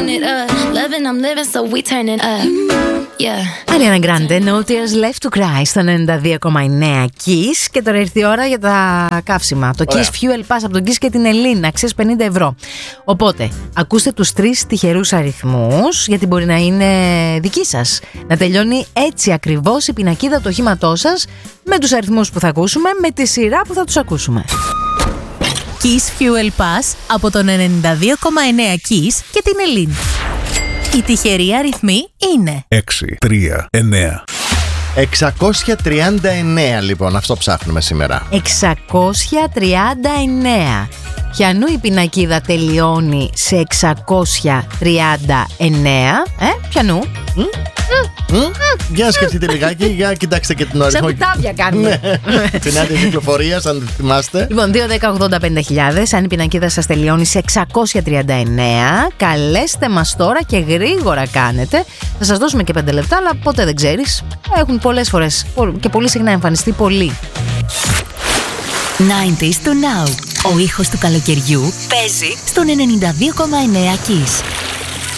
turn it up. Loving, I'm living, so we turn it up. Yeah. Ariana Grande, No Tears Left to Cry στο 92,9 Kiss. Και τώρα ήρθε η ώρα για τα καύσιμα. Το Kiss Fuel Pass από τον Kiss και την Ελλήνα, αξίας 50 ευρώ. Οπότε, ακούστε τους 3 τυχερούς αριθμούς, γιατί μπορεί να είναι δική σας. Να τελειώνει έτσι ακριβώς η πινακίδα του οχήματός σας με τους αριθμούς που θα ακούσουμε, με τη σειρά που θα τους ακούσουμε. Kiss Fuel Pass από τον 92,9 Kiss και την Ελλήνα. Οι τυχεροί αριθμοί είναι 6, 3, 9. 639 λοιπόν, αυτό ψάχνουμε σήμερα. 639. Ποιανού η πινακίδα τελειώνει σε 639? Ποιανού? Για να σκεφτείτε λιγάκι, για κοιτάξτε και την αριθμό. Σε κουτάβια κάνουμε. Την άδεια κυκλοφορία, αν τη θυμάστε. Λοιπόν, 2-10-80-50.000. Αν η πινακίδα σας τελειώνει σε 639, καλέστε μας τώρα και γρήγορα κάνετε. Θα σας δώσουμε και 5 λεπτά, αλλά ποτέ δεν ξέρεις. Έχουν πολλές φορές και πολύ συχνά εμφανιστεί πολύ. 90s to now. Ο ήχος του καλοκαιριού παίζει στον 92,9 Kiss.